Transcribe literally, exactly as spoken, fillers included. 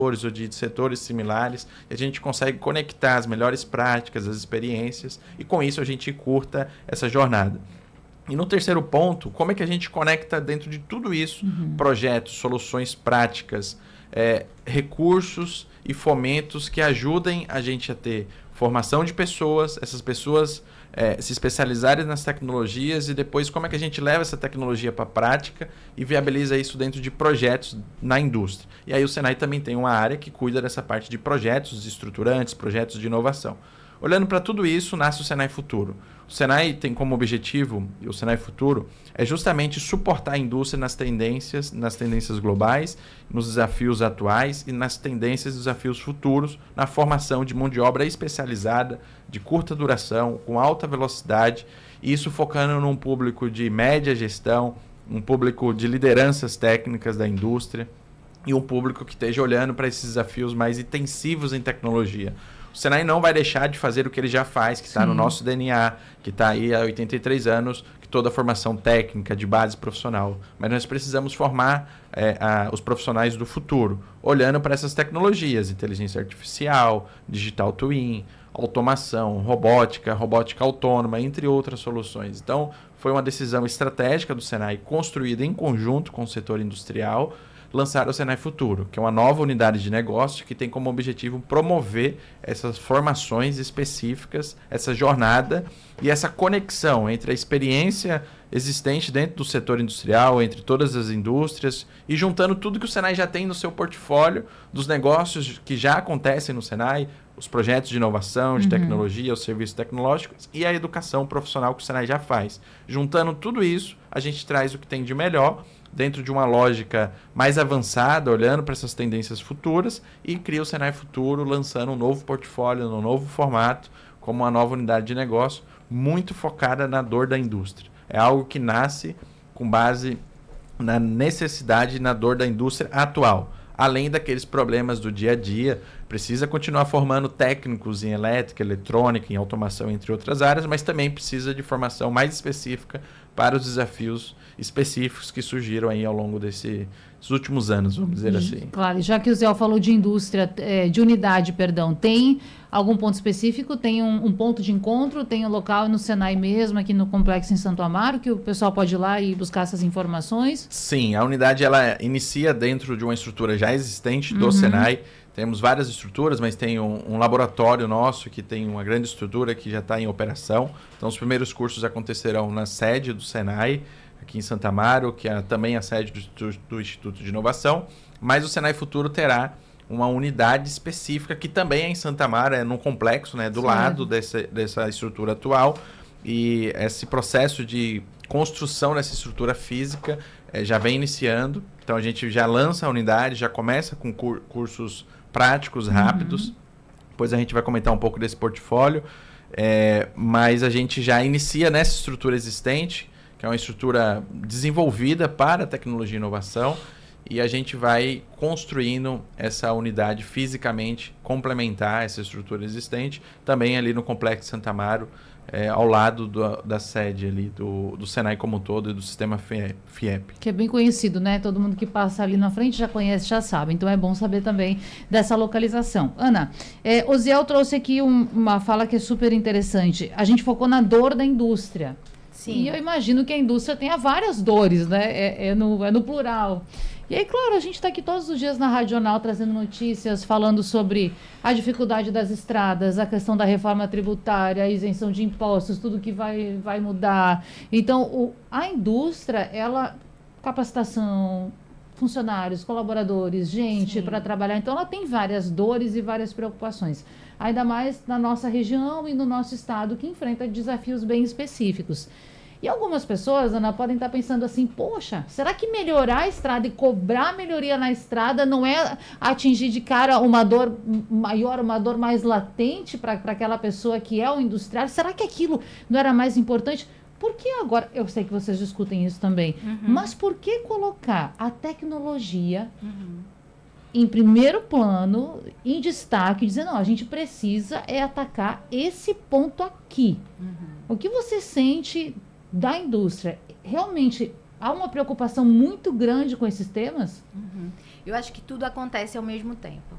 ou de setores similares, e a gente consegue conectar as melhores práticas, as experiências, e com isso a gente curta essa jornada. E no terceiro ponto, como é que a gente conecta dentro de tudo isso, uhum. projetos, soluções práticas, é, recursos e fomentos que ajudem a gente a ter formação de pessoas, essas pessoas é, se especializarem nas tecnologias e depois como é que a gente leva essa tecnologia para a prática e viabiliza isso dentro de projetos na indústria. E aí o Senai também tem uma área que cuida dessa parte de projetos estruturantes, projetos de inovação. Olhando para tudo isso, nasce o Senai Futuro. O Senai tem como objetivo, e o Senai Futuro, é justamente suportar a indústria nas tendências, nas tendências globais, nos desafios atuais e nas tendências e desafios futuros, na formação de mão de obra especializada, de curta duração, com alta velocidade, e isso focando num público de média gestão, um público de lideranças técnicas da indústria e um público que esteja olhando para esses desafios mais intensivos em tecnologia. O Senai não vai deixar de fazer o que ele já faz, que está no nosso D N A, que está aí há oitenta e três anos, que toda a formação técnica, de base profissional. Mas nós precisamos formar é, a, os profissionais do futuro, olhando para essas tecnologias, inteligência artificial, digital twin, automação, robótica, robótica autônoma, entre outras soluções. Então, foi uma decisão estratégica do Senai, construída em conjunto com o setor industrial, lançar o Senai Futuro, que é uma nova unidade de negócio que tem como objetivo promover essas formações específicas, essa jornada e essa conexão entre a experiência existente dentro do setor industrial, entre todas as indústrias e juntando tudo que o Senai já tem no seu portfólio, dos negócios que já acontecem no Senai, os projetos de inovação, de uhum. tecnologia, os serviços tecnológicos e a educação profissional que o Senai já faz. Juntando tudo isso, a gente traz o que tem de melhor dentro de uma lógica mais avançada, olhando para essas tendências futuras e cria o Senai Futuro, lançando um novo portfólio, um novo formato, como uma nova unidade de negócio, muito focada na dor da indústria. É algo que nasce com base na necessidade e na dor da indústria atual. Além daqueles problemas do dia a dia, precisa continuar formando técnicos em elétrica, eletrônica, em automação, entre outras áreas, mas também precisa de formação mais específica para os desafios específicos que surgiram aí ao longo desses últimos anos, vamos dizer assim. Claro, e já que o Zé falou de indústria, é, de unidade, perdão, tem algum ponto específico? Tem um, um ponto de encontro? Tem um local no Senai mesmo, aqui no Complexo em Santo Amaro, que o pessoal pode ir lá e buscar essas informações? Sim, a unidade ela inicia dentro de uma estrutura já existente do uhum. Senai. Temos várias estruturas, mas tem um, um laboratório nosso que tem uma grande estrutura que já está em operação. Então, os primeiros cursos acontecerão na sede do Senai, aqui em Santo Amaro, que é também a sede do, do Instituto de Inovação. Mas o Senai Futuro terá uma unidade específica que também é em Santo Amaro, é num complexo, né, do Sim. lado dessa, dessa estrutura atual. E esse processo de construção dessa estrutura física é, já vem iniciando. Então, a gente já lança a unidade, já começa com cur- cursos práticos, rápidos. Uhum. Depois a gente vai comentar um pouco desse portfólio. É, mas a gente já inicia nessa estrutura existente, que é uma estrutura desenvolvida para tecnologia e inovação, e a gente vai construindo essa unidade fisicamente, complementar essa estrutura existente, também ali no Complexo Santo Amaro, é, ao lado do, da sede ali do, do Senai como um todo e do sistema FIEP. Que é bem conhecido, né? Todo mundo que passa ali na frente já conhece, já sabe. Então é bom saber também dessa localização. Ana, é, o Ziel trouxe aqui um, uma fala que é super interessante. A gente focou na dor da indústria. Sim. E eu imagino que a indústria tenha várias dores, né? É, é, no, é no plural. E aí, claro, a gente está aqui todos os dias na Rádio Jornal trazendo notícias, falando sobre a dificuldade das estradas, a questão da reforma tributária, a isenção de impostos, tudo que vai, vai mudar. Então, o, a indústria, ela, capacitação, funcionários, colaboradores, gente para trabalhar. Então, ela tem várias dores e várias preocupações. Ainda mais na nossa região e no nosso estado, que enfrenta desafios bem específicos. E algumas pessoas, Ana, podem estar pensando assim, poxa, será que melhorar a estrada e cobrar melhoria na estrada não é atingir de cara uma dor maior, uma dor mais latente para aquela pessoa que é o industrial? Será que aquilo não era mais importante? Por que agora, eu sei que vocês discutem isso também, uhum. mas por que colocar a tecnologia uhum. em primeiro plano, em destaque, dizer, não, a gente precisa é atacar esse ponto aqui. Uhum. O que você sente da indústria? Realmente há uma preocupação muito grande com esses temas? Uhum. Eu acho que tudo acontece ao mesmo tempo.